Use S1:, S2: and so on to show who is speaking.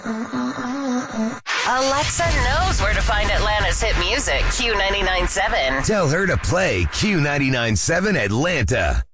S1: Alexa knows where to find Atlanta's hit music. Q99.7.
S2: Tell her to play Q99.7 Atlanta.